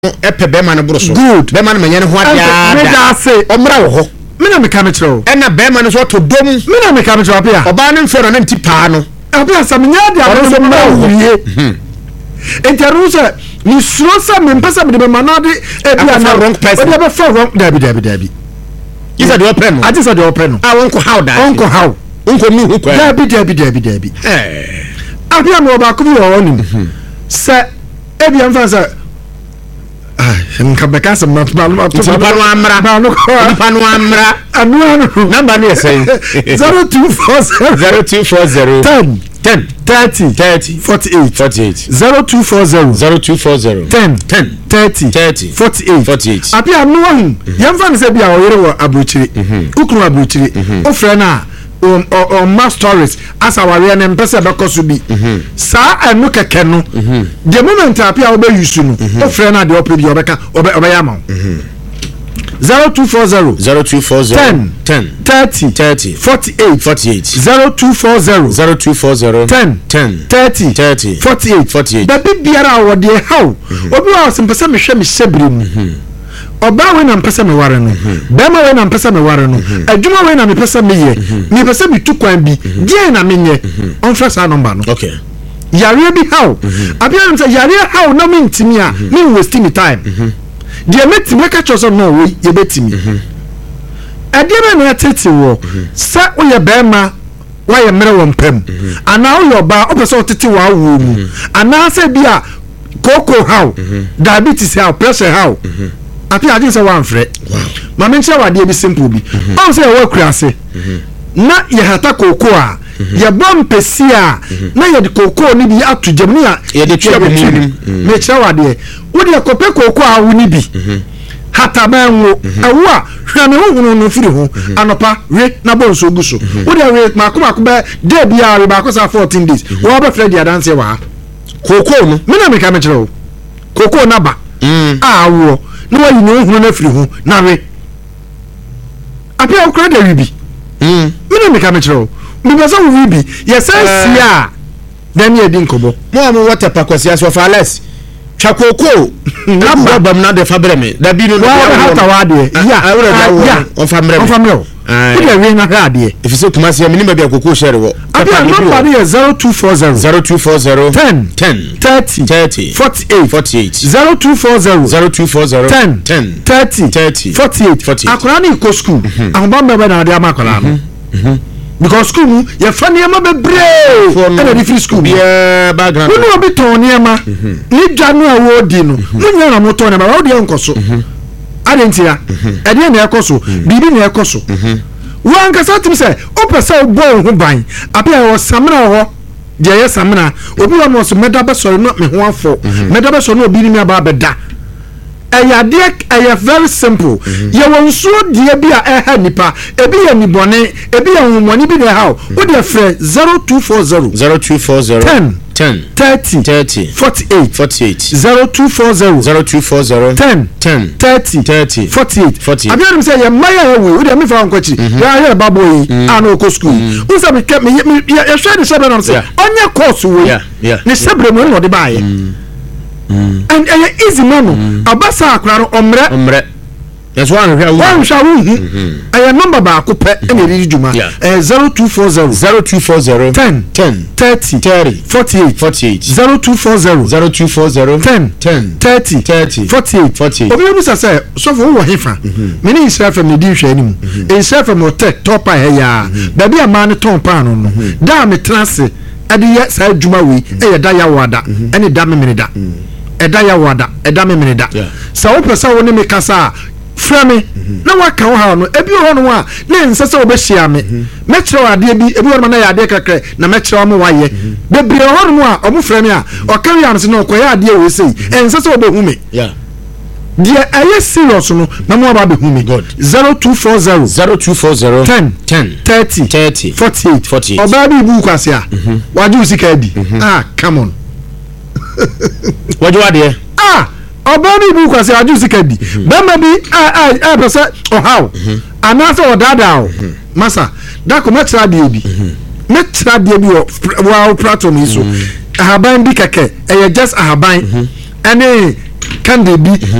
epe be man bro so good be man menye ne ho adia me da say omra wo ho me na me ka me kire o e na be man so to dom me na me ka me kire apia oba ne mfero na nti pa no apia sa me nya dia so mra wo wie interrusa ni suro sa me mpesa me de ma na de e bia na wrong person o de be for wrong dabi isa de open no ati sa de open no wonko how that wonko how wonko mi hu kwa dabi apia me oba ko bi wo nim se e bia mfa sa nka beka se matma panu amra anu number ni esen 0240 10 30 48 0240 10 30 48 apia no hu yemfa ne se bia o yere wo abrochire ukuru abrochire o frɛ na o mass stories asa ware na mpese be koso bi sa anu keke no the moment apia obe use no o frɛ na de opedi obeka obe yama 0240 10 30 48 0240 10 30 48 baby biara wo de how obi wa simpese me hwe me shebre mu oba we na mpese me ware no bema we na mpese me ware no adwuma we na me pese me ye me pese me tu kwan bi die na menye on frasa number no okay yare bi how abia am say yare how na me ntimi a me waste me time die metimi ka choso no we ye betimi adie be na tete wo sa wo ye bema wa ye mere wo mpam ana wo yo ba opese o tete wa wo mu ana se bia koko how diabetes how pressure how apia agin say wan frɛ ma me nche wade bi simple bi on say wo kurase na ye hata koko a ye bom pesi a na ye de koko ni bi atu jam ni a ye de twa bum me nche wade wo de kope koko a wo ni bi hata manwo awo a hwa me hunu no firi ho anopa we na bon so guso wo de we makoma ko be day bia we ba ko sa 14 days wo ba frɛ dia dance wa koko no me na me ka me kire o koko na ba awo no wa yi no hu na firi hu na we apia okra da wibi me na me ka me kire o me be so wibi ye sense ya dem ye din kobo mo am water pakwasi as of ales twakoko na bam na de fabre me da bi no wa hata wa de ya on famre o de we na ha de if so kuma se me ni ba bi akoko share wo apia number ye 0240 10 30 48 0240 10 30 akora ni ko school ahomba mbe na de amakora no because school mu ye fa niam be brave na di free school bia background no obi ton niam ni dwa no awo di no nya na moto na ba wo de nkoso adentia e de na ekoso bibi na ekoso wan ka satim se o pese o bo ho ban apia wo samna ho de ye samna obi wo no so meda be so no me ho afo meda be so no obi ni me ba beda ayade ay very simple ye wonsuo die bia eha nipa ebi ye nibone ebi ye humoni bi na ha wo de frɛ 0240 10 30 48 0240 10 30 48 abiam say ye maya we wo de me fa nkwachi ya here babo yi ana ko school wo say me ye hwe de sebe na say onye course we ne sebre mo no de ba ye and easy mano abasa akraro omre yes one hwa aya number ba ko pe ene ri djuma 0240 10 30 48 0240 10 30 obi bi say so for wo hefa me ni Israel from di hwa anim Israel from hotel top a ya ba bia ma ne ton pan no da me transe ade ye sa djuma we e da ya wada ene da me meneda eda ya wada eda me meneda sa wo pesa wo ne me kasa fra me na waka wo ha no ebi ho no a na nsese wo be hia me me kire wade bi ebi wo na ya ade kakre na me kire wo waye bebre ho no a omo fra me a o carry am se no ko ya ade we sei nsese wo be hu me dia aye serious no na mo ba be hu me 0240 10 30 48 oba bi bu kwase a waje usika di come on wajwa de obani bu kwase aju sikadi bema bi pese ohaw anase odada masa da ko metra de bi metra de bi wa platform iso ahaban bi keke just ahaban ene candle bi